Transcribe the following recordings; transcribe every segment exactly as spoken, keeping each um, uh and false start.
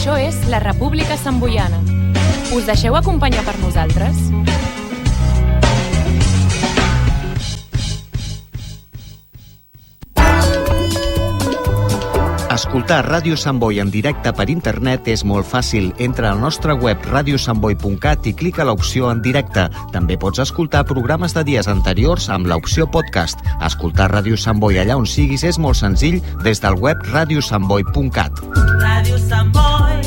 Això és la República Samboiana. Us deixeu acompanyar per nosaltres? Escoltar Ràdio Sant Boi en directe per internet és molt fàcil. Entra al nostre web radio sant boi punt cat i clica l'opció en directe. També pots escoltar programes de dies anteriors amb l'opció podcast. Escoltar Ràdio Sant Boi allà on siguis és molt senzill des del web radio sant boi punt cat. Ràdio Sant Boi.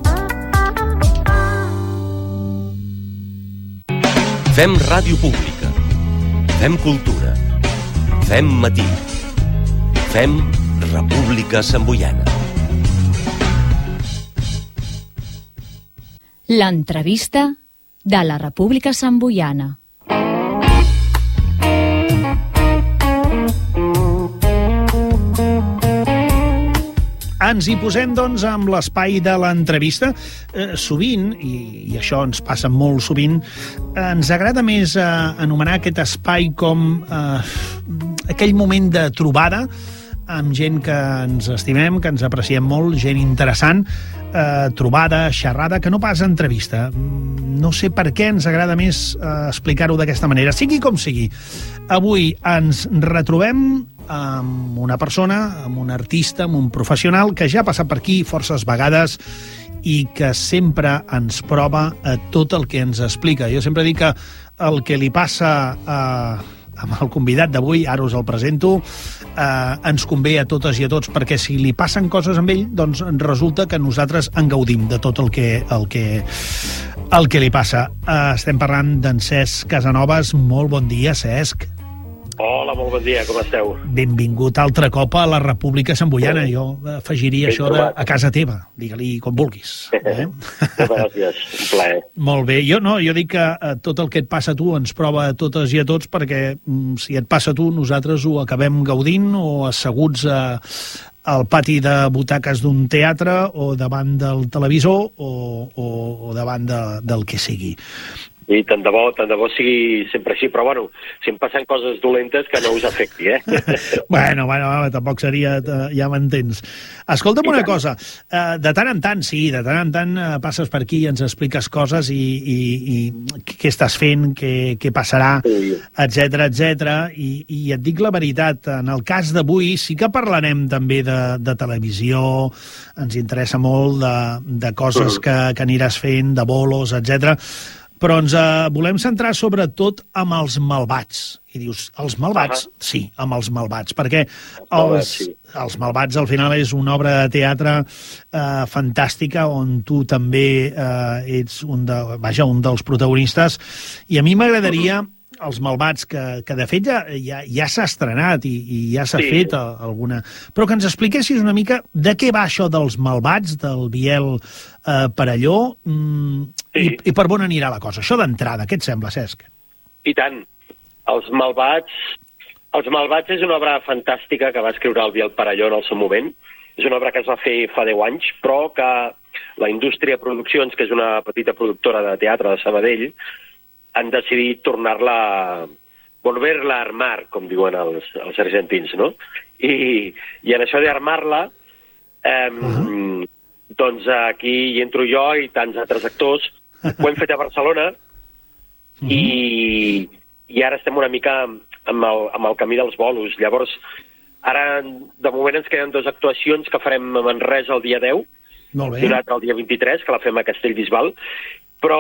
Fem ràdio pública. Fem cultura. Fem matí. Fem República Samboiana. L'entrevista de la República Samboiana. Ens hi posem, doncs, amb l'espai de l'entrevista. Eh, sovint, i, i això ens passa molt sovint, ens agrada més eh, anomenar aquest espai com eh, aquell moment de trobada amb gent que ens estimem, que ens apreciem molt, gent interessant, eh, trobada, xerrada, que no pas entrevista. No sé per què ens agrada més eh, explicar-ho d'aquesta manera. Sigui com sigui, avui ens retrobem amb una persona, amb un artista, amb un professional que ja ha passat per aquí forces vegades i que sempre ens prova a tot el que ens explica. Jo sempre dic que el que li passa a... amb el convidat d'avui, ara us el presento, eh, ens convé a totes i a tots, perquè si li passen coses amb ell, doncs resulta que nosaltres en gaudim de tot el que, el que, el que li passa. Eh, estem parlant d'en Cesc Casanovas. Molt bon dia, Cesc. Hola, molt bon dia, com esteu? Benvingut altre cop a la República Samboiana. Jo afegiria això de a casa teva, digue-li com vulguis. Eh? Moltes gràcies, un plaer. Molt bé, jo no, jo dic que eh, tot el que et passa a tu ens prova a totes i a tots, perquè mm, si et passa a tu, nosaltres ho acabem gaudint o asseguts a, al pati de butaques d'un teatre o davant del televisor o, o, o davant de, del que sigui. I tant de bo, tant de bo sigui sempre així, però bueno, si em passen coses dolentes que no us afecti, eh? bueno, bueno, tampoc seria, ja m'entens. Escolta'm una cosa, de tant en tant, sí, de tant en tant passes per aquí i ens expliques coses i, i, i què estàs fent, què, què passarà, etcètera, etcètera, i, i et dic la veritat, en el cas d'avui sí que parlarem també de, de televisió, ens interessa molt de, de coses que, que aniràs fent, de bolos, etcètera, però ens eh, volem centrar sobretot amb els malvats. I dius, els malvats? Uh-huh. Sí, amb els malvats, perquè els, sí. els malvats al final és una obra de teatre eh, fantàstica on tu també eh, ets un, de, vaja, un dels protagonistes, i a mi m'agradaria uh-huh. els malvats, que, que de fet ja, ja, ja s'ha estrenat i, i ja s'ha sí. fet a, alguna... Però que ens expliquessis una mica de què va això dels malvats, del Biel eh, Perelló, mm, sí. i, i per on anirà la cosa. Això d'entrada, què et sembla, Cesc? I tant. Els malvats... Els malvats és una obra fantàstica que va escriure el Biel Perelló en el seu moment. És una obra que es va fer fa deu anys, però que la Indústria Produccions, que és una petita productora de teatre de Sabadell, han decidit tornar-la, volver-la a armar, com diuen els, els argentins, no? I, i en això d'armar-la, eh, uh-huh. doncs aquí hi entro jo i tants altres actors. Ho hem fet a Barcelona uh-huh. i, i ara estem una mica amb el, amb el camí dels bolos. Llavors, ara, de moment, ens queden dues actuacions que farem a Manresa el dia deu, molt bé. I una altra el dia vint-i-tres, que la fem a Castellbisbal, però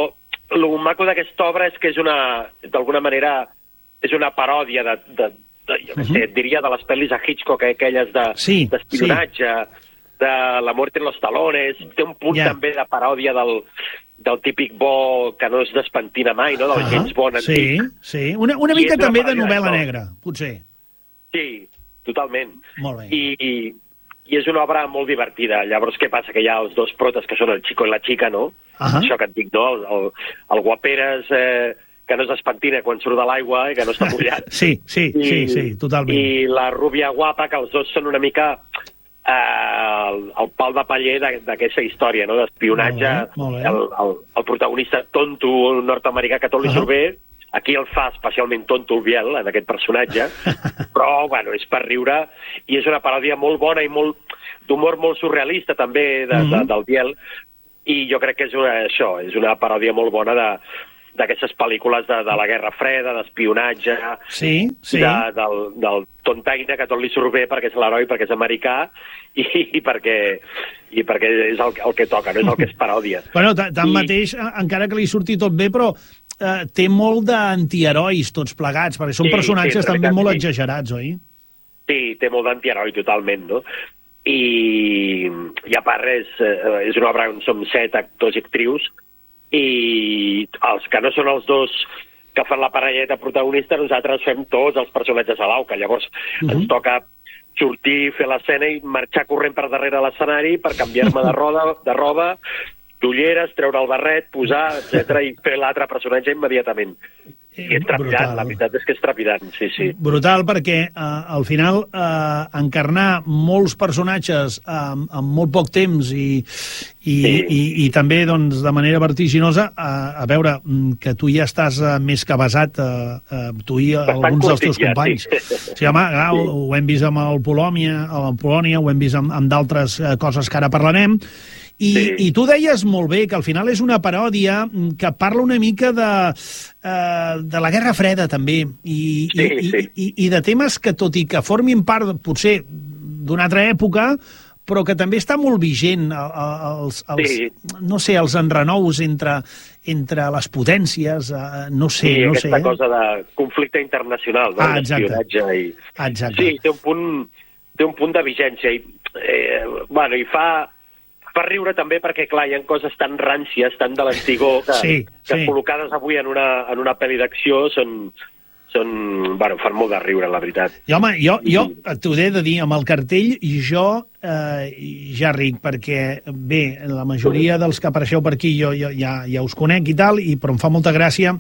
el maco d'aquesta obra és que és una, d'alguna manera, és una paròdia de, de, de jo uh-huh. sé, diria de les pel·lis de Hitchcock, aquelles de, sí, d'espionatge, sí. de La muerte en los talones, té un punt yeah. també de paròdia del, del típic bo que no es despentina mai, no? Del uh-huh. James Bond antic. Sí, sí. Una, una mica també de novel·la negra, potser. Sí, totalment. Molt bé. I, i, i és una obra molt divertida. Llavors, què passa? Que hi ha els dos protes, que són el xico i la xica, no? Uh-huh. Això que et dic, no? El, el, el guaperes eh, que no es despentina quan surt de l'aigua i que no està mullat. sí, sí, I, sí, sí, totalment. I la rúbia guapa, que els dos són una mica eh, el, el pal de paller d'aquesta història, no? D'espionatge. Molt bé, molt bé. El, el, el protagonista tonto nord-americà que tot li uh-huh. surt bé, aquí el fa especialment tonto el Biel, en aquest personatge, però, bueno, és per riure, i és una paròdia molt bona i molt... d'humor molt surrealista també de, mm-hmm. de, del Biel, i jo crec que és una, això, és una paròdia molt bona de d'aquestes pel·lícules de, de la Guerra Freda, d'espionatge, sí, sí. De, del, del tontaire que tot li surt bé perquè és l'heroi, perquè és americà i, i, perquè, i perquè és el, el que toca, no és el que és paròdia. Bueno, tanmateix, I... encara que li surti tot bé, però eh, té molt d'antiherois tots plegats, perquè són sí, personatges sí, també molt sí. exagerats, oi? Sí, té molt d'antiheroi totalment, no? I, i a part és, és una obra on som set actors i actrius, i els que no són els dos que fan la parelleta protagonista, nosaltres fem tots els personatges a l'auca, llavors uh-huh. ens toca sortir, fer l'escena i marxar corrent per darrere l'escenari per canviar-me de, roda, de roba, d'ulleres, treure el barret, posar, etcètera i fer l'altre personatge immediatament. I és trepidant, brutal. La veritat és que és trepidant, sí, sí. Brutal, perquè eh, al final eh, encarnar molts personatges eh, en molt poc temps i, i, sí. i, i també doncs, de manera vertiginosa, eh, a veure, que tu ja estàs eh, més que basat, eh, eh, tu i Bastant alguns dels teus ja, companys. Sí, sí home, clar, sí. Ho, ho hem vist amb el Polònia, el Polònia, ho hem vist amb, amb d'altres eh, coses que ara parlarem. I, sí. I tu deies molt bé que al final és una paròdia que parla una mica de, eh, de la Guerra Freda, també, i, sí, i, sí. i, i de temes que, tot i que formin part, potser, d'una altra època, però que també està molt vigent, els, els, sí. no sé, els enrenous entre, entre les potències, eh, no sé, sí, no aquesta sé. aquesta cosa de conflicte internacional, no? Ah, exacte. I... exacte. Sí, té un punt, té un punt de vigència, i, eh, bueno, i fa... fa riure també perquè, clar, hi ha coses tan ràncies, tan de l'antigor, que, sí, que sí. col·locades avui en una, en una pel·li d'acció són, són, bueno, fan molt de riure, la veritat. I, home, jo, jo t'ho he de dir, amb el cartell, i jo eh, ja ric, perquè, bé, la majoria dels que apareixeu per aquí jo, jo ja, ja us conec i tal, i, però em fa molta gràcia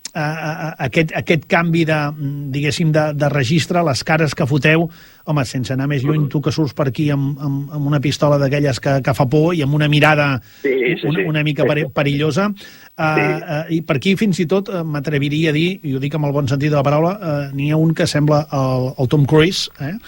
Uh, aquest, aquest canvi de, diguéssim, de, de registre, les cares que foteu, home, sense anar més lluny, tu que surts per aquí amb, amb, amb una pistola d'aquelles que, que fa por i amb una mirada sí, sí, una, una mica sí. perillosa, uh, sí. uh, i per aquí fins i tot uh, m'atreviria a dir, i ho dic amb el bon sentit de la paraula, uh, n'hi ha un que sembla el, el Tom Cruise, eh?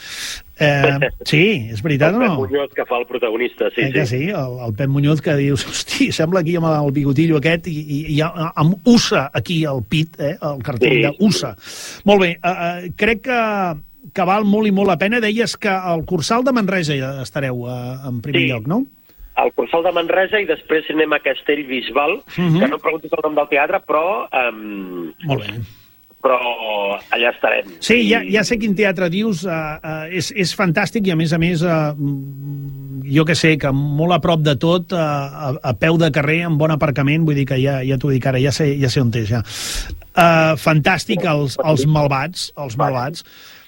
Eh, sí, és veritat o no? El Pep Muñoz que fa el protagonista, sí, eh, sí. sí. El, el Pep Muñoz que dius, hosti, sembla aquí amb el bigotillo aquest i, i, i amb U S A aquí al pit, eh, el cartell sí. d'U S A. Molt bé, eh, eh, crec que, que val molt i molt la pena. Deies que al Cursal de Manresa estareu eh, en primer sí. lloc, no? Al Cursal de Manresa i després anem a Castellbisbal, uh-huh. que no em preguntis el nom del teatre, però... Um... Molt bé. però allà estarem. Sí, ja, ja sé quin teatre dius, uh, uh, és, és fantàstic i a més a més, uh, jo que sé, que molt a prop de tot, uh, a, a peu de carrer, amb bon aparcament, vull dir que ja, ja t'ho dic ara, ja sé, ja sé on és, ja. Uh, fantàstic, els, els malvats, els malvats.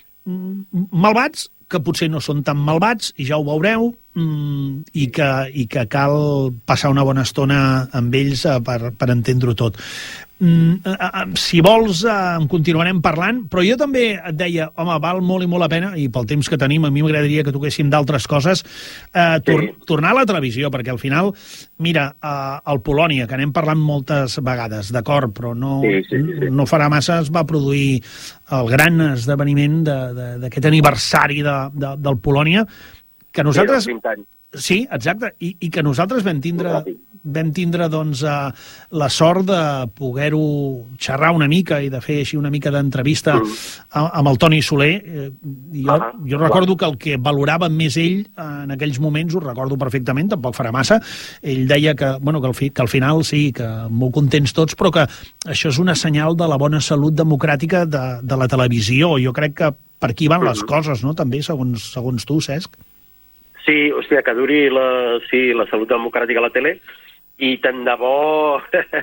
Malvats que potser no són tan malvats, i ja ho veureu, mm, i, que, i que cal passar una bona estona amb ells uh, per, per entendre-ho tot. Mm, uh, uh, si vols uh, en continuarem parlant, però jo també et deia, home, val molt i molt la pena, i pel temps que tenim a mi m'agradaria que toquéssim d'altres coses, uh, tor sí. tornar a la televisió, perquè al final, mira, uh, el Polònia, que anem parlant moltes vegades, d'acord, però no, sí, sí, sí. no farà massa es va produir el gran esdeveniment d'aquest aniversari de, de, del Polònia, que nosaltres... Sí, vint anys. Sí, exacte, I, i que nosaltres vam tindre, vam tindre doncs, uh, la sort de poder-ho xerrar una mica i de fer així una mica d'entrevista mm. amb el Toni Soler. Jo, ah, jo recordo que el que valorava més ell en aquells moments, ho recordo perfectament, tampoc farà massa, ell deia que, bueno, que, al, fi, que al final sí, que molt contents tots, però que això és una senyal de la bona salut democràtica de, de la televisió. Jo crec que per aquí van mm. les coses, no?, també, segons, segons tu, Cesc. Sí, hòstia, que duri la, sí, la salut democràtica a la tele, i tant de bo,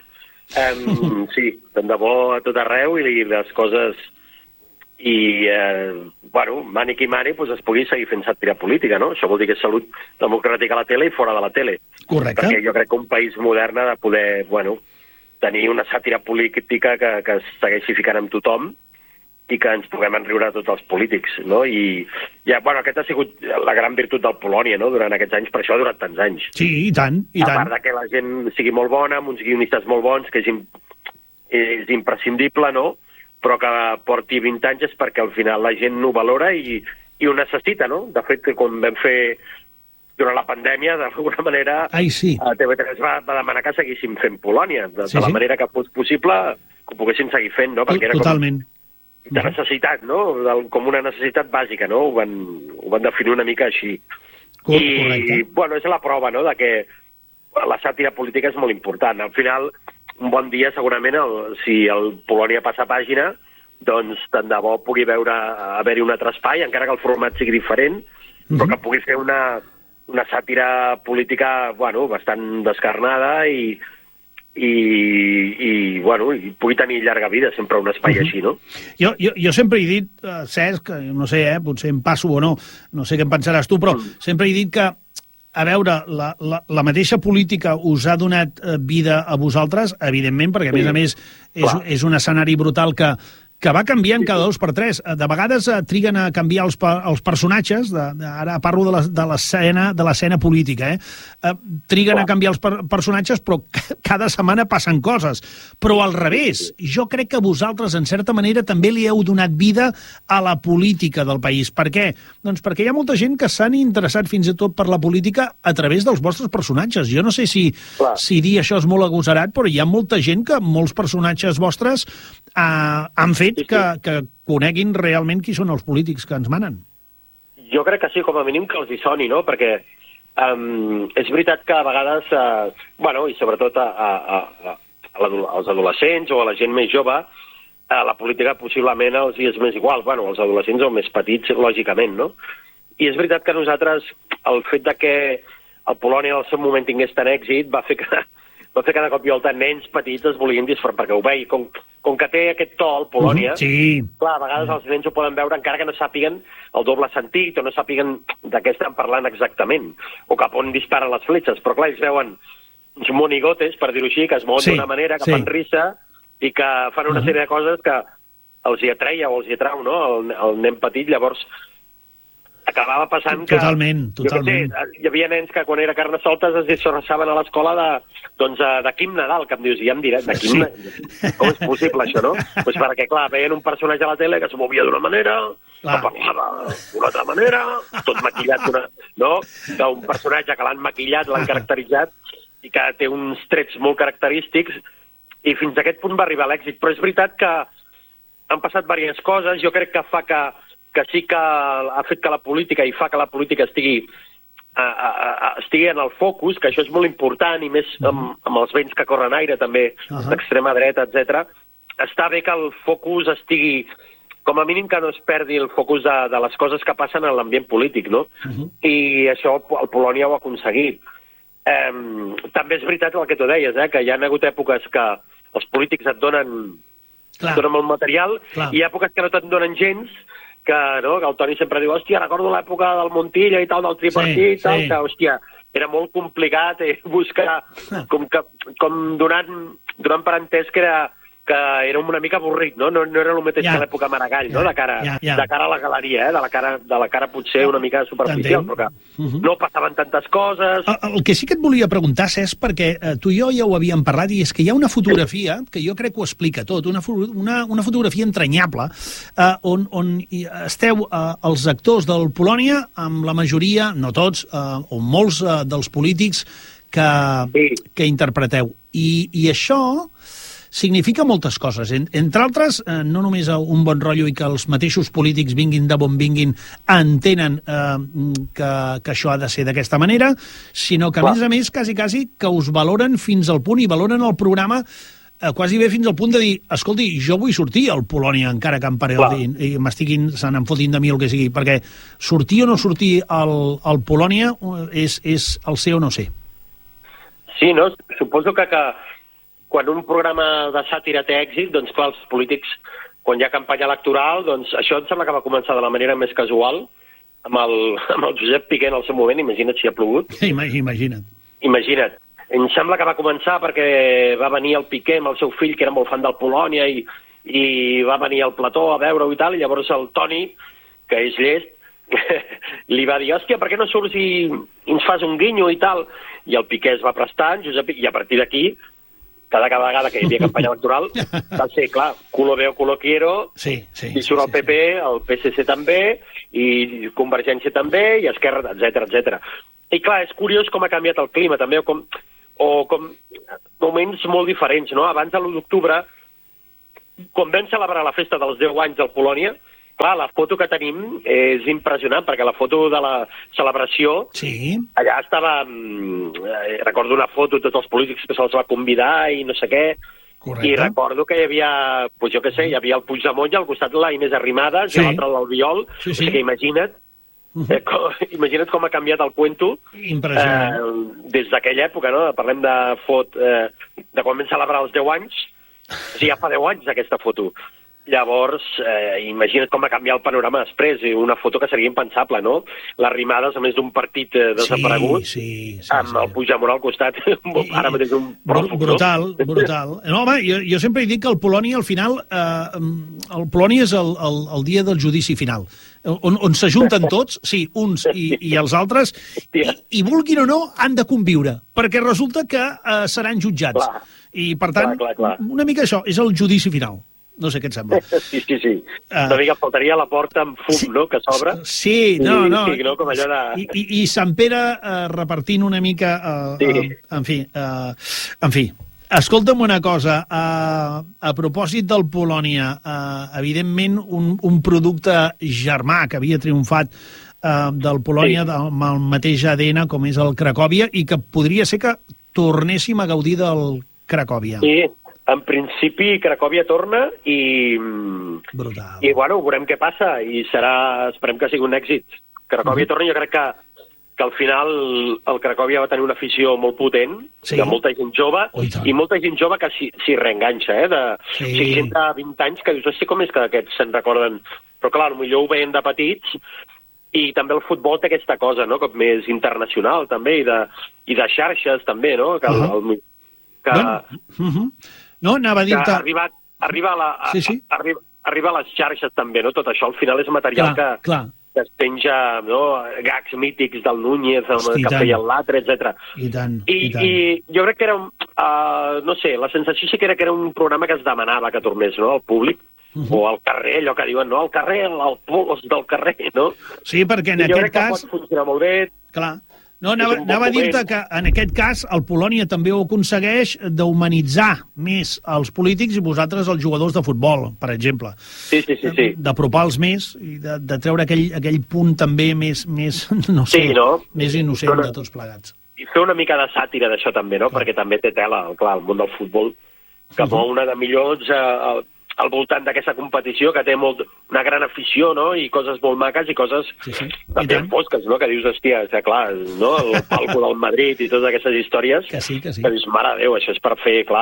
um, sí, tant de bo a tot arreu, i les coses, i, eh, bueno, mani qui mani, pues es pugui seguir fent sàtira política, no? Això vol dir que és salut democràtica a la tele i fora de la tele. Correcte. Perquè jo crec que un país modern ha de poder, bueno, tenir una sàtira política que, que es segueixi ficant amb tothom, i que ens puguem enriure a tots els polítics, no? I ja, bueno, aquest ha sigut la gran virtut del Polònia, no?, durant aquests anys, per això ha durat tants anys. Sí, i tant, i tant. A part de que la gent sigui molt bona, amb uns guionistes molt bons, que és, imp és imprescindible, no?, però que porti vint anys és perquè al final la gent ho valora i, i ho necessita, no? De fet, quan vam fer durant la pandèmia, d'alguna manera, Ai, sí. T V tres va, va demanar que seguíssim fent Polònia, de, Sí, de la sí. manera que fos possible, que ho poguéssim seguir fent, no? Perquè era Totalment. com de necessitat, no? Del, com una necessitat bàsica, no? Ho van, ho van definir una mica així. Cor I, correcte. bueno, és la prova, no?, de que la sàtira política és molt important. Al final, un bon dia, segurament, el, si el Polònia passa pàgina, doncs tant de bo pugui veure haver-hi un altre espai, encara que el format sigui diferent, però que pugui fer una, una sàtira política, bueno, bastant descarnada i, i, i, bueno, i pugui tenir llarga vida, sempre un espai uh -huh. així, no? Jo, jo, jo sempre he dit, uh, Cesc, no sé, eh, potser em passo o no, no sé què en pensaràs tu, però mm. sempre he dit que, a veure, la, la, la mateixa política us ha donat uh, vida a vosaltres, evidentment, perquè a més a més és, és un escenari brutal que que va canviant cada dos per tres. De vegades eh, triguen a canviar els, els personatges, de, de, ara parlo de l'escena de l'escena política, eh? eh triguen a canviar els per, personatges, però cada setmana passen coses. Però al revés, jo crec que vosaltres, en certa manera, també li heu donat vida a la política del país. Per què? Doncs perquè hi ha molta gent que s'han interessat fins i tot per la política a través dels vostres personatges. Jo no sé si, si dir això és molt agosarat, però hi ha molta gent que molts personatges vostres eh, han fet Que, que coneguin realment qui són els polítics que ens manen. Jo crec que sí, com a mínim que els hi soni, no? Perquè um, és veritat que a vegades, uh, bueno, i sobretot a, a, a, a als adolescents o a la gent més jove, a la política possiblement els hi és més igual. Bueno, els adolescents o més petits, lògicament, no? I és veritat que nosaltres, el fet de que el Polònia en el seu moment tingués tant èxit va fer que va fer cada cop i volta nens petits es volien disfrutar, perquè ho veig, com, com que té aquest to, el Polònia, uh -huh, sí. clar, a vegades els nens ho poden veure encara que no sàpiguen el doble sentit o no sàpiguen de què estan parlant exactament, o cap on disparen les fletxes, però clar, ells veuen uns monigotes, per dir-ho així, que es mouen sí, d'una manera, que sí. fan risa i que fan una uh -huh. sèrie de coses que els hi atreia o els hi atrau, no?, el, el nen petit. Llavors acabava passant que... Totalment, totalment. Jo sé, hi havia nens que quan era Carnestoltes es disfressaven a l'escola de, doncs, de Quim Nadal, que em dius, ja em diré, de Quim... Sí. Com és possible això, no? Pues perquè, clar, veien un personatge a la tele que es movia d'una manera, clar. que parlava d'una altra manera, tot maquillat d'una... No? Un personatge que l'han maquillat, l'han caracteritzat, i que té uns trets molt característics, i fins a aquest punt va arribar l'èxit. Però és veritat que han passat diverses coses, jo crec que fa que que sí que ha fet que la política i fa que la política estigui, uh, uh, uh, estigui en el focus, que això és molt important, i més amb, amb els vents que corren aire, també, uh -huh. d'extrema dreta, etcètera. Està bé que el focus estigui, com a mínim que no es perdi el focus de, de les coses que passen en l'ambient polític, no? Uh -huh. I això el Polònia ho ha aconseguit. Um, també és veritat el que tu deies, eh, que hi ha hagut èpoques que els polítics et donen, et donen molt material, Clar. i èpoques que no te'n donen gens, que, no, que el Toni sempre diu, hòstia, recordo l'època del Montilla i tal, del tripartit, sí, tal, sí. que, hòstia, era molt complicat eh, buscar, com, que, com donant, donant per entès que era, que era una mica avorrit, no? No, no era el mateix ja. que l'època Maragall, ja. no? De cara, ja, ja. de cara a la galeria, eh? de, la cara, de la cara potser una mica superficial, però que uh -huh. no passaven tantes coses. El, el que sí que et volia preguntar, Cesc, perquè eh, tu i jo ja ho havíem parlat, i és que hi ha una fotografia que jo crec que ho explica tot, una, una, una fotografia entranyable, eh, on, on esteu eh, els actors del Polònia, amb la majoria, no tots, eh, o molts eh, dels polítics que, sí. que interpreteu. I, i això significa moltes coses, en, entre altres, eh, no només un bon rotllo i que els mateixos polítics vinguin de bon vinguin entenen eh, que, que això ha de ser d'aquesta manera, sinó que, a Clar. més a més, quasi, quasi, que us valoren fins al punt, i valoren el programa eh, quasi bé fins al punt de dir, escolti, jo vull sortir al Polònia, encara que em pareu i, i m'estiguin, se n'enfotin de mi el que sigui, perquè sortir o no sortir al, al Polònia és, és el ser o no ser. Sí, no? Suposo que, que quan un programa de sàtira té èxit, doncs clar, els polítics, quan hi ha campanya electoral, doncs això em sembla que va començar de la manera més casual, amb el, amb el Josep Piqué en el seu moment, imagina't si ha plogut. Imagina't. Imagina't. Em sembla que va començar perquè va venir el Piqué amb el seu fill, que era molt fan del Polònia, i, i va venir el Plató a veure-ho i tal, i llavors el Toni, que és llest, li va dir, hòstia, per què no surts i ens fas un guinyo i tal? I el Piqué es va prestar, Josep, i a partir d'aquí, cada vegada que hi havia campanya electoral, va ser, clar, culo veo, culo quiero, sí, sí, i surt sí, el P P, sí. el P S C també, i Convergència també, i Esquerra, etcètera, etcètera. I clar, és curiós com ha canviat el clima, també, o com, o com moments molt diferents, no? Abans de l'u d'octubre, quan vam celebrar la festa dels deu anys del Polònia, clar, la foto que tenim és impressionant, perquè la foto de la celebració, sí. allà estava, eh, recordo una foto de tots els polítics que se'ls va convidar i no sé què, correcte. I recordo que hi havia, pues jo què sé, hi havia el Puigdemont i al costat la Inés Arrimadas sí. i l'altre l'Albiol, sí, sí. O sigui que imagina't, uh -huh. eh, com, imagina't com ha canviat el cuento eh, des d'aquella època, no? Parlem de fot, eh, de quan vam celebrar els deu anys, o sigui, ja fa deu anys aquesta foto. Llavors, eh, imagina't com va canviar el panorama després, una foto que seria impensable, no? Les Arrimadas, a més d'un partit eh, desaparegut, sí, sí, sí, amb sí. el Puigdemont al costat, I, ara mateix un pròfug, brutal, no? Brutal. No, home, jo, jo sempre he dit que el Polònia, al final, eh, el Polònia és el, el, el dia del judici final, on, on s'ajunten tots, sí, uns i, i els altres, i, i vulguin o no, han de conviure, perquè resulta que eh, seran jutjats. Clar. I, per tant, clar, clar, clar. una mica això, és el judici final. No sé què et sembla. Sí, sí, sí. Uh, una mica faltaria la porta amb fum, sí, no?, que s'obre. Sí, no, no. Sí, no com allò de... I, i, i Sant Pere uh, repartint una mica... Uh, sí. uh, en fi, uh, en fi. Escolta'm una cosa, uh, a propòsit del Polònia, uh, evidentment un, un producte germà que havia triomfat uh, del Polònia sí. amb el mateix A D N com és el Cracòvia i que podria ser que tornéssim a gaudir del Cracòvia. Sí. En principi, Cracòvia torna i... Brutal. I, bueno, veurem què passa i serà... Esperem que sigui un èxit. Cracòvia uh-huh. torna, jo crec que, que al final el Cracòvia va tenir una afició molt potent, sí. de molta gent jove, oh, i, i molta gent jove que s'hi reenganxa, eh? De sí. seixanta, vint anys, que dius, hòstia, com és que aquests se'n recorden? Però, clar, potser ho veien de petits i també el futbol té aquesta cosa, no?, com més internacional, també, i de, i de xarxes, també, no?, que... Uh-huh. El, que bueno. uh-huh. No, anava a dir-te... Arriba, arriba, a la, a, sí, sí. arriba, arriba a les xarxes també, no? Tot això al final és material clar, que, clar. que es penja, no? Gags mítics del Núñez, Hosti, que feia l'altre, etcètera. I tant, I, i tant. I jo crec que era, un, uh, no sé, la sensació sí que era que era un programa que es demanava que tornés, no?, al públic, uh-huh. o al carrer, allò que diuen, no?, al carrer, al pols del carrer, no? Sí, perquè en I aquest jo crec cas... que pot funcionar molt bé. Clar. No, anava, anava a dir-te que en aquest cas el Polònia també ho aconsegueix d'humanitzar més els polítics i vosaltres els jugadors de futbol, per exemple. Sí, sí, sí. sí. D'apropar-los més i de, de treure aquell, aquell punt també més, més no sé, sí, no? més innocent no, no. de tots plegats. I fer una mica de sàtira d'això també, no? Clar. Perquè també té tela, clar, el món del futbol, que uh-huh. mou una de milions eh, al voltant d'aquesta competició, que té molt, una gran afició, no?, i coses molt maques i coses sí, sí. també fosques, no?, que dius, hòstia, és clar, no?, el palco del Madrid i totes aquestes històries, que sí, que sí. que dius, mare de Déu, això és per fer, clar,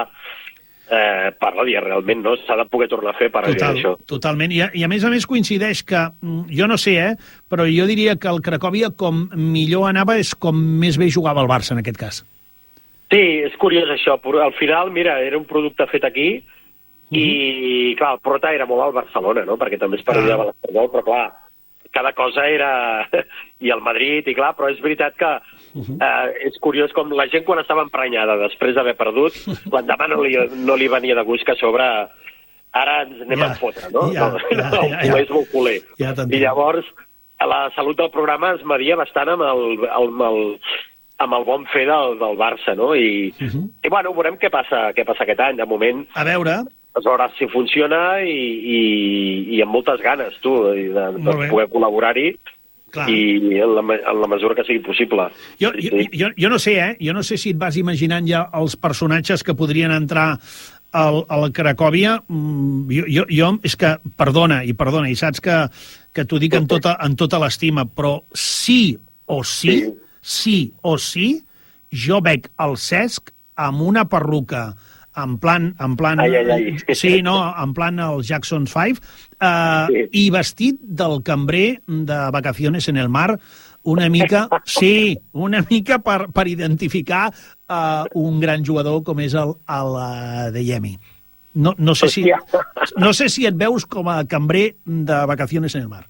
eh, per la dia, realment, no?, s'ha de poder tornar a fer per Total, dir això. Totalment, I a, i a més a més coincideix que, jo no sé, eh, però jo diria que el Cracòvia, com millor anava, és com més bé jugava el Barça, en aquest cas. Sí, és curiós això, però al final, mira, era un producte fet aquí, i, uh-huh. clar, el prota era molt al Barcelona, no?, perquè també es parodiava ah. l'Espanyol, però clar, cada cosa era... i el Madrid, i clar, però és veritat que uh-huh. eh, és curiós com la gent quan estava emprenyada després d'haver perdut, l'endemà no, li, no li venia de gust que a sobre ara ens anem ja, a fotre, no? Ja, no, ja, no ja, el culer és molt culer. Ja I llavors la salut del programa es media bastant amb el... Amb el amb el bon fer del, del Barça, no? I, uh-huh. i bueno, veurem què passa, què passa aquest any. De moment... A veure... Es veurà si funciona i, i, i amb moltes ganes, tu, de, de poder col·laborar-hi Clar. I en la, en la mesura que sigui possible. Jo, sí, sí. jo, jo no sé, eh? Jo no sé si et vas imaginant ja els personatges que podrien entrar al, al Cracòvia. Jo, jo, jo, és que, perdona, i perdona, i saps que, que t'ho dic en tota, en tota l'estima, però sí o sí, sí, sí o sí, jo veig el Cesc amb una perruca en plan... En plan ai, ai, ai. Sí, no, en plan el Jackson five, eh, sí. i vestit del cambrer de Vacaciones en el Mar, una mica, sí, una mica per, per identificar uh, un gran jugador com és el, el uh, de Yemi. No, no, sé si, no sé si et veus com a cambrer de Vacaciones en el Mar.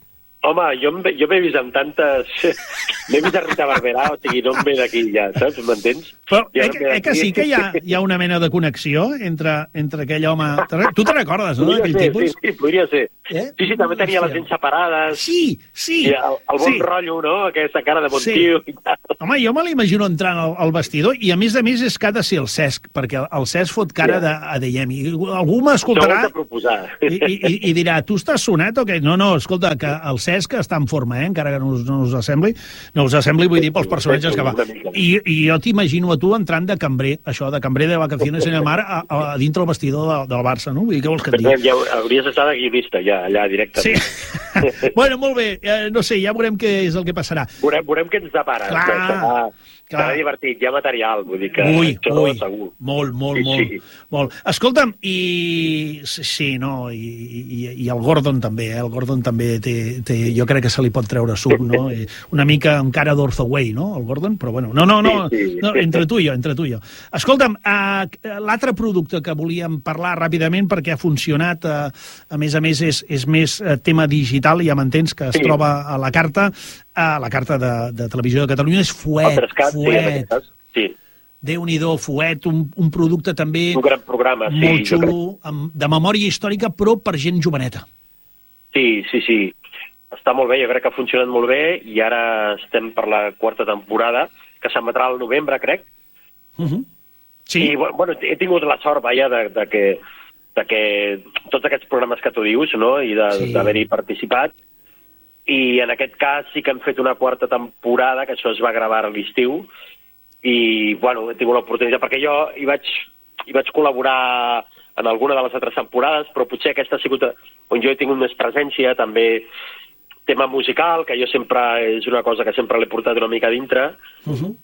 Home, jo, jo m'he vist amb tantes... M'he vist a Rita Barberà, o sigui, no em ve d'aquí ja, saps? M'entens? Però eh, que, eh que sí que hi ha, hi ha una mena de connexió entre, entre aquell home... Tu te recordes, no, d'aquell tipus? Sí, sí, podria ser. Eh? Sí, sí, també tenia les dents separades. Sí, sí. I el, el bon sí. rotllo, no? Aquesta cara de bon sí. tio. I tal. Home, jo me l'imagino entrant al, al vestidor i, a més a més, és que ha de ser el Cesc, perquè el Cesc fot cara de, a Deiem. I algú m'escoltarà i, i, i dirà, tu estàs sonat o què? No, no, escolta, que el Cesc està en forma, eh? Encara que no us, no us assembli. No us assembli, vull dir, pels personatges que va. I, i jo t'imagino a tu entrant de cambrer, això, de cambrer de vacaciones en el mar, a, a, a dintre el vestidor de, del Barça, no? Vull dir, què vols que et digui? Ja hauries d'estar de guionista, ja, allà, directament. Sí. Bueno, molt bé, eh, no sé, ja veurem què és el que passarà. Veurem, veurem què ens depara. Clar, serà, clar. serà divertit, hi ha material, vull dir que ui, això ui, segur. Molt, molt, sí, molt, sí. molt. Escolta'm, i... Sí, no, i, i, i el Gordon també, eh? El Gordon també té, té... Jo crec que se li pot treure suc, no? I una mica amb cara d'Orthoway, no, el Gordon? Però bueno, no, no, no, sí, sí. no entre tu i jo, entre tu i jo. Escolta'm, uh, l'altre producte que volíem parlar ràpidament perquè ha funcionat, uh, a més a més, és, és més uh, tema digital, ja m'entens, que es sí. troba a la carta, a la carta de, de Televisió de Catalunya, és Fuet, Fuet. Sí. Déu-n'hi-do, Fuet, un, un producte també... Un gran programa, sí. Molt xulo, amb, de memòria històrica, però per gent joveneta. Sí, sí, sí. Està molt bé, jo crec que ha funcionat molt bé, i ara estem per la quarta temporada, que s'emetrà al novembre, crec. Uh -huh. Sí. I, bueno, he tingut la sort, vaja, de, de que de que tots aquests programes que tu dius, no?, i d'haver-hi sí. participat, i en aquest cas sí que hem fet una quarta temporada, que això es va gravar a l'estiu, i, bueno, he tingut l'oportunitat, perquè jo hi vaig, hi vaig col·laborar en alguna de les altres temporades, però potser aquesta ha sigut on jo he tingut més presència, també tema musical, que jo sempre, és una cosa que sempre l'he portat una mica dintre, uh -huh.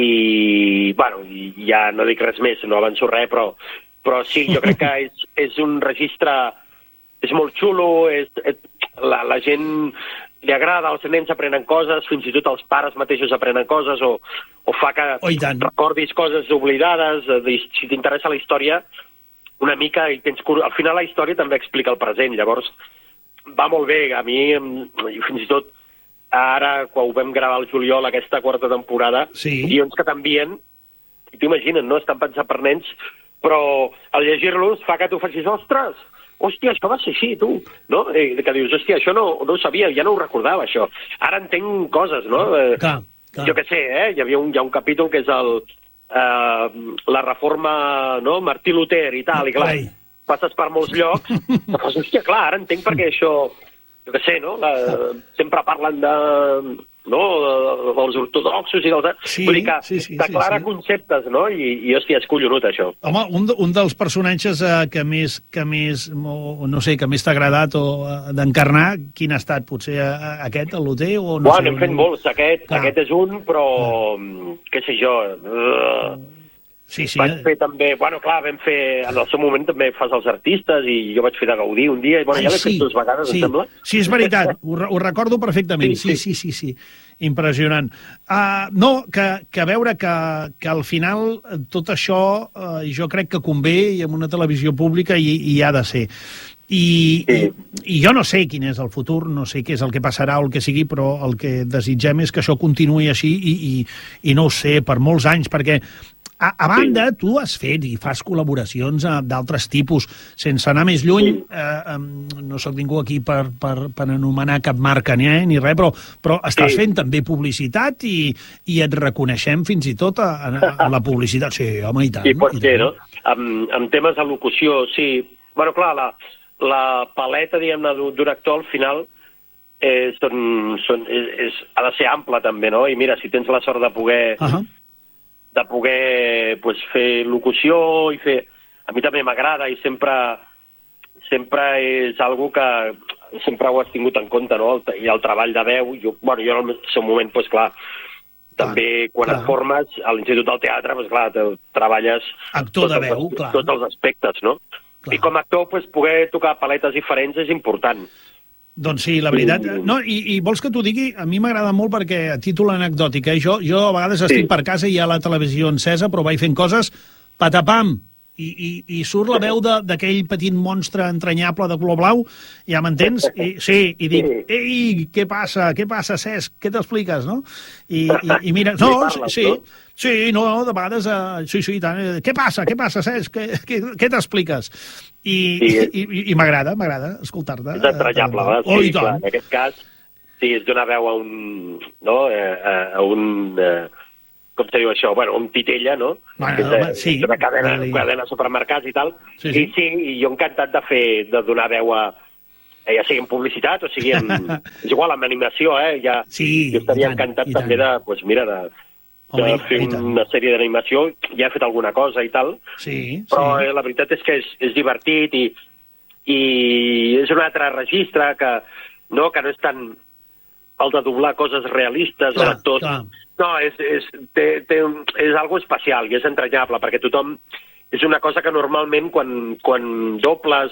i, bueno, i ja no dic res més, no avanço res, però però sí, jo crec que és, és un registre, és molt xulo, és, és, la, la gent li agrada, els nens aprenen coses, fins i tot els pares mateixos aprenen coses, o, o fa que oh, recordis coses oblidades, si t'interessa la història, una mica, i tens, al final la història també explica el present, llavors va molt bé, a mi, fins i tot ara, quan ho vam gravar al juliol, aquesta quarta temporada, sí. guions que t'envien, i t'imaginen, no?, estan pensats per nens, però al llegir-los fa que tu facis, ostres, hòstia, això va ser així, tu, no? I que dius, hòstia, això no, no ho sabia, ja no ho recordava, això. Ara entenc coses, no? Clar, clar. Jo què sé, eh? Hi havia un, hi ha un capítol que és el, eh, la reforma, no?, Martí Luter i tal, i clar, Ai. passes per molts llocs, però fas, hòstia, clar, ara entenc perquè això, jo què sé, no?, la, sempre parlen de... no, dels ortodoxos i dels... Sí, Vull dir que sí, sí, declara sí, sí. conceptes, no? I, i hòstia, és collonut, això. Home, un, un dels personatges eh, que més, que més, no sé, que més t'ha agradat o eh, d'encarnar, quin ha estat? Potser eh, aquest, el Luter, o no bueno, sé? Hem fet molts, aquest, Clar. aquest és un, però, què sé jo... Uh, sí, sí. Vaig fer també... Bueno, clar, vam fer... En el seu moment també fas els artistes, i jo vaig fer de Gaudí un dia, i bueno, Ai, ja l'he sí, fet dues vegades, sí. em sembla. Sí, és veritat, ho, ho recordo perfectament. Sí, sí, sí, sí. sí. Impressionant. Uh, no, que, que veure que, que al final tot això uh, jo crec que convé i en una televisió pública i, i ha de ser. I, sí. i, I jo no sé quin és el futur, no sé què és el que passarà o el que sigui, però el que desitgem és que això continuï així i, i, i no ho sé, per molts anys, perquè A, a banda, sí. tu has fet i fas col·laboracions d'altres tipus, sense anar més lluny, sí. eh, no sóc ningú aquí per, per, per anomenar cap marca ni, eh, ni res, però, però estàs sí. fent també publicitat i, i et reconeixem fins i tot a, a la publicitat. Sí, home, i tant. Sí, pot i ser, tant. no? Amb, amb temes de locució, sí. Bueno, clar, la, la paleta, diguem-ne, d'un actor, al final, eh, són, són, és, és, ha de ser ampla, també, no? I mira, si tens la sort de poder... Uh -huh. de poder pues, fer locució i fer... A mi també m'agrada i sempre sempre és algo que sempre ho has tingut en compte, no? El, i el treball de veu. Jo, bueno, jo en el seu moment, pues, clar, també quan clar. et formes a l'Institut del Teatre, pues, clar, treballes... Actor de veu, els, clar. Tots els aspectes, no? Clar. I com a actor, pues, poder tocar paletes diferents és important. Doncs sí, la veritat... No, i, i vols que t'ho digui? A mi m'agrada molt perquè, a títol anecdòtic, eh? jo, jo a vegades estic sí. per casa i hi ha la televisió encesa, però vaig fent coses, patapam, i, i, i surt la veu de- d'aquell petit monstre entranyable de color blau, ja m'entens? I, sí, i dic, ei, què passa, què passa, Cesc? Què t'expliques, no? I, i, i mira, no, Li parles, sí, no? sí, no, de vegades, uh, sí, sí, i tant, eh, què passa, què passa, Cesc? Què, què, què t'expliques? I, Sí, i, és- i, i m'agrada, m'agrada escoltar-te. És entranyable, eh, va? Oh, Sí, i clar, tant. en aquest cas, sí, és donar veu a un... No? Eh, a, a un... Eh, com se diu això? Bueno, un titella, no? Bueno, Que és, eh, home, sí. és una cadena, Vull dir- cadena de supermercats i tal. Sí, sí. I sí, i jo encantat de fer, de donar veu a, ja sigui en publicitat o sigui en... és igual, en animació, eh? Ja, Sí, jo estaria i tant, encantat i tant. també de, pues mira, de, de Home, fer i tant. una sèrie d'animació. Ja he fet alguna cosa i tal, Sí, però sí. eh, la veritat és que és, és divertit i, i és un altre registre que no, que no és tan el de doblar coses realistes Clar, o d'actors. clar. No, és, és, té, té, un- és algo especial i és entranyable, perquè tothom... És una cosa que normalment quan, quan dobles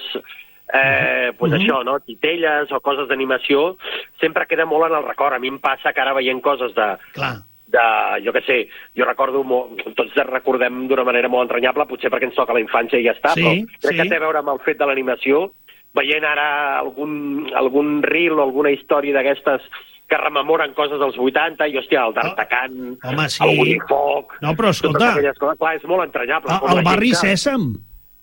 eh, pues Mhm. això, no? Titelles o coses d'animació, sempre queda molt en el record. A mi em passa que ara veient coses de, Clar. de, jo què sé, jo recordo, molt, tots recordem d'una manera molt entranyable, potser perquè ens toca la infància i ja està, Sí, però crec sí. que té a veure amb el fet de l'animació, veient ara algun, algun reel o alguna història d'aquestes que rememoren coses dels vuitanta, i hòstia, el d'Artacant, Oh, home, sí. el Willy Fox... No, però escolta- totes aquelles coses, clar, és molt entranyable. El, Com el la barri gent que- Sèsam.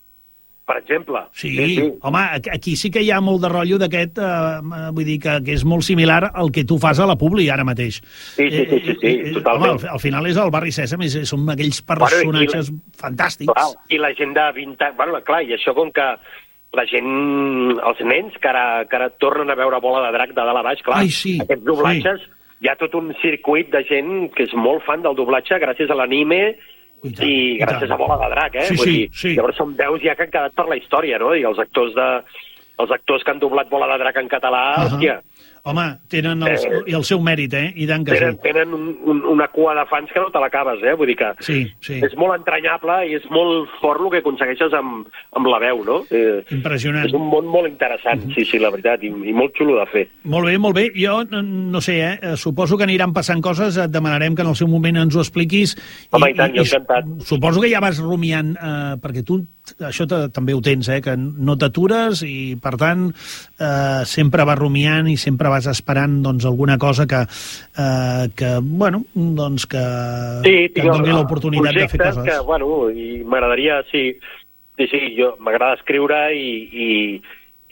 Per exemple. Sí, sí, home, aquí- aquí sí que hi ha molt de rotllo d'aquest, eh, vull dir que, que és molt similar al que tu fas a la Publi ara mateix. Sí, sí, sí, sí, sí, Eh, eh, totalment. Home, al, al final és el barri Sèsam, és, són aquells personatges fantàstics. Clar, i la gent de vint anys... Bueno, clar, i això com que la gent, els nens que ara, que ara tornen a veure Bola de Drac de dalt a baix, clar, Ai, sí, aquests doblatges, hi ha tot un circuit de gent que és molt fan del doblatge gràcies a l'anime I tant, i i gràcies tant. a Bola de Drac, eh? Sí, Vull sí, dir, sí. Llavors són veus ja que han quedat per la història, no? I els actors de els actors que han doblat Bola de Drac en català, Ahà. hòstia, Home, tenen el, Eh, i el seu mèrit, eh? I tant que tenen, sí. tenen un, un, una cua de fans que no te l'acabes, eh? Vull dir que Sí, sí. és molt entranyable i és molt fort el que aconsegueixes amb, amb la veu, no? Eh, Impressionant. és un món molt interessant, sí, sí, la veritat, i, i molt xulo de fer. Molt bé, molt bé. Jo no, no sé, eh? eh, suposo que aniran passant coses, et demanarem que en el seu moment ens ho expliquis. Home, i tant, jo su- encantat. Suposo que ja vas rumiant, eh, perquè tu això te, també ho tens, eh? Que no t'atures i, per tant, eh, sempre vas rumiant i sempre vas esperant doncs, alguna cosa que, eh, que bueno, doncs que, Sí, que tinc et doni l'oportunitat de fer projectes coses. que, bueno, i m'agradaria, sí, sí, sí, jo m'agrada escriure i, i,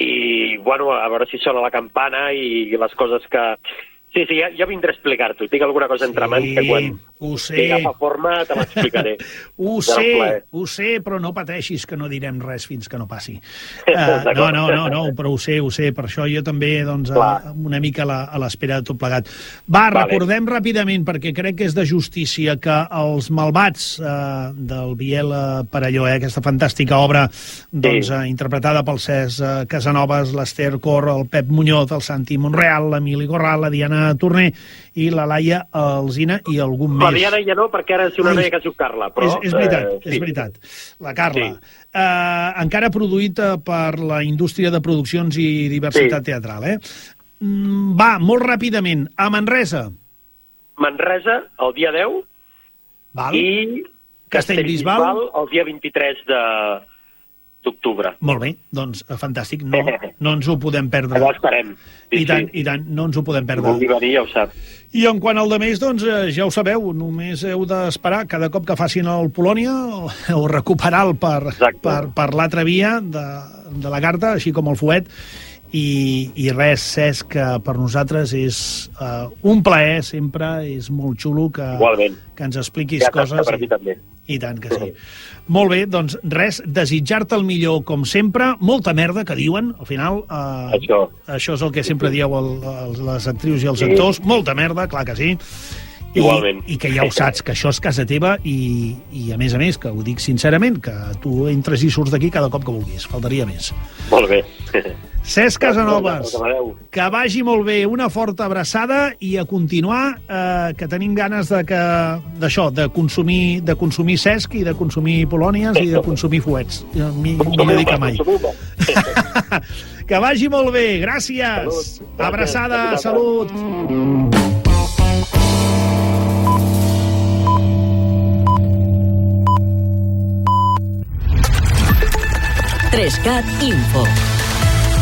i, bueno, a veure si sona la campana i les coses que... Sí, sí, ja, ja vindré a explicar-t'ho. Tinc alguna cosa entre Sí, mans que quan ho sé. que agafa forma te l'explicaré. Ho Serà un sé, plaer. ho sé, però no pateixis que no direm res fins que no passi. Uh, D'acord. no, no, no, no, però ho sé, ho sé. Per això jo també, doncs, a, Clar. una mica a la- a l'espera de tot plegat. Va, Vale. recordem ràpidament, perquè crec que és de justícia, que els malvats uh, del Biel eh, Perelló, eh, aquesta fantàstica obra doncs, Sí. uh, interpretada pel Cesc uh, Casanovas, l'Ester Cor, el Pep Muñoz, el Santi Monreal, l'Emili Gorral, la Diana Torner i la Laia Alzina i algun La més. Diana ja no, perquè ara és una Ai, noia que es diu Carla, però... és, és veritat, eh, és sí. veritat. La Carla. Sí. Eh, encara produït eh, per la indústria de produccions i diversitat Sí. teatral, eh? Mm, va, molt ràpidament. A Manresa. Manresa, el dia deu, Val? i Castellbisbal. Castellbisbal el dia vint-i-tres de- d'octubre. Molt bé, doncs eh, fantàstic. No, no ens ho podem perdre. Allà estarem. Sí, I tant, sí. i tant, no ens ho podem Si perdre. vulgui venir, ja ho sap. I en quant al de més, doncs, eh, ja ho sabeu, només heu d'esperar cada cop que facin el Polònia o, o recuperar-el per, Exacte. per, per l'altra via de, de la carta, així com el fuet. I, i res, Cesc, que per nosaltres és uh, un plaer sempre, és molt xulo que, Igualment. que ens expliquis Ja coses. per mi també. I tant que sí. Molt bé, doncs res, desitjar-te el millor com sempre, molta merda que diuen, al final. Eh, Això. Això és el que sempre dieu el, el, les actrius i els Sí. actors, molta merda, clar que sí. I, Igualment. I que ja ho saps, que això és casa teva i, i a més a més, que ho dic sincerament, que tu entres i surts d'aquí cada cop que vulguis, faltaria més. Molt bé. Cesc Casanovas, Adéu. que vagi molt bé, una forta abraçada i a continuar, eh, que tenim ganes de que d'això, de consumir de consumir Cesc i de consumir Polònies i de consumir fuets. Eh, mi- Millor dir que mai. Que vagi molt bé, gràcies. Salut. Gràcies. Abraçada, Salut. salut. Gescat Info.